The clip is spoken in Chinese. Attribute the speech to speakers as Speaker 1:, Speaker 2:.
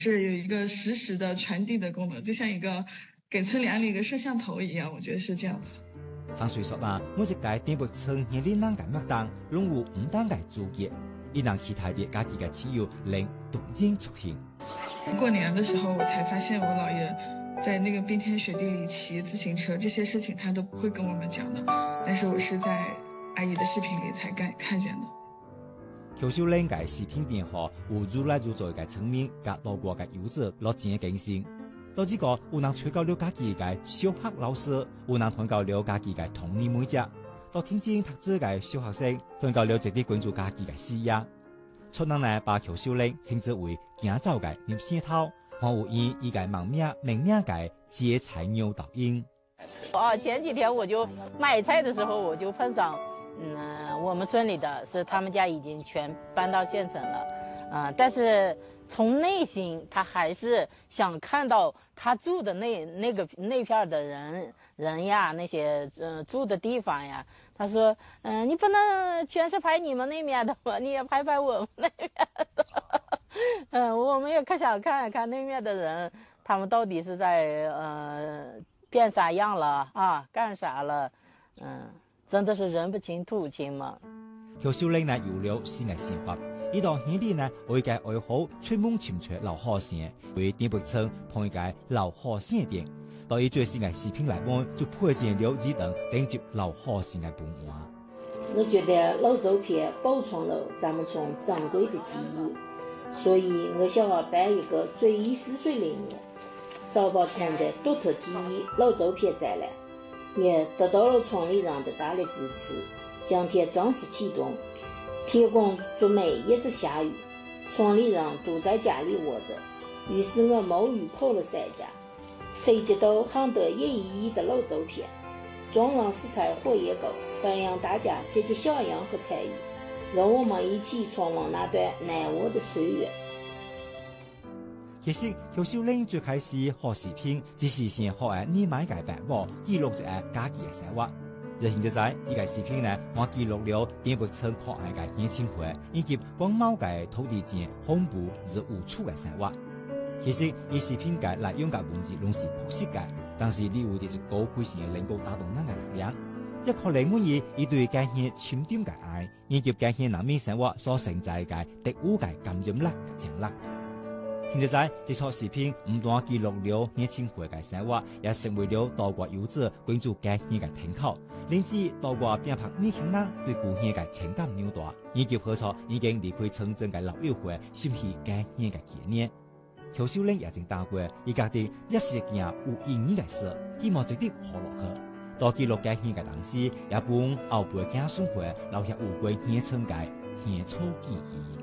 Speaker 1: 是有一个实时的传递的功能，就像一个给村里安了一个摄像头一样，我觉得是这样子。
Speaker 2: 行水说啦，每一届滇北村年龄人嘅麦当，拢有唔同嘅主业，伊让其他嘅家己嘅亲友能动静出行。
Speaker 1: 过年的时候，我才发现我姥爷在那个冰天雪地里骑自行车，这些事情他都不会跟我们讲的，但是我是在阿姨的视频里才看见的。
Speaker 2: 邱秀玲嘅视频变化有愈来愈多嘅村民甲多国嘅游者落錢嘅更新。到這個有人吹到了家己嘅小學老師，有人傳到了家己嘅童年妹仔，到天津讀書嘅小學生傳到了直接關注家己嘅事業。村人呢把邱秀玲稱之為行走嘅牛舌頭，還有以嘅名名嘅接菜牛導引。
Speaker 3: 前幾天我就買菜的時候，我就碰上，我們村裏的是他們家已經全搬到縣城了，但是從內心他還是想看到他住的那片的人呀，那些住的地方呀。他說，你不能全是拍你們那邊的嘛，你也拍我們那邊的。我們也可想看一看那邊的人，他們到底是在變啥樣了啊，幹啥了？真的是人不親土親嘛。
Speaker 2: 邱秀玲呢有了新嘅生活，呢度兄弟呢為嘅愛好出門尋找老學生，為滇北村碰一個老學生店。到伊最新嘅視頻來看，就配件了2等頂級老學生嘅本話。
Speaker 4: 我覺得老照片保存了咱們村珍貴的記憶，所以我想要辦一個追憶似水的年，找把村的獨特記憶老照片展覽，也得到了村里人的大力支持。今天正式啟動，天公祝美一直下雨，村里人都在家裡窩着，於是我冒雨跑了3家，收集到很多1億的老照片，專人色彩活頁高，歡迎大家積極響應和參與，讓我們一起重溫那段難忘的歲月。
Speaker 2: 其實邱秀玲最開始學視頻，只是先學你買嘅白話，記錄一下家己嘅生活。而現在呢個視頻呢，我記錄了滇北村可愛嘅年輕會，以及廣袤嘅土地間豐富而無處嘅生活。其實呢視頻嘅內容嘅文字攏是樸實嘅，但是你有啲一個非常能夠打動人嘅力量。一可能滿意伊對家鄉深沉嘅愛，以及家鄉人民生活所承載嘅特有嘅感染力嘅強力。現在這撮視頻唔單記錄了年輕會嘅生活，也成為了多國遊者關注家鄉嘅參考，令至多國邊拍年輕人對故鄉嘅情感扭帶，以及何處已經離開村鎮嘅老友會心繫家鄉嘅紀念。邱秀玲也正打過，伊覺得這是一件有意義嘅事，希望值得學落去。多記錄家鄉嘅東西，也幫後輩子孫會留下有關鄉村嘅鄉土記憶。